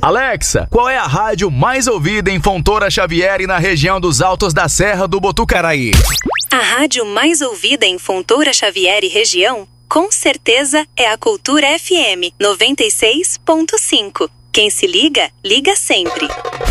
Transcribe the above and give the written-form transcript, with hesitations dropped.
Alexa, qual é a rádio mais ouvida em Fontoura Xavier e na região dos Altos da Serra do Botucaraí? A rádio mais ouvida em Fontoura Xavier e região, com certeza, é a Cultura FM 96.5. Quem se liga, liga sempre.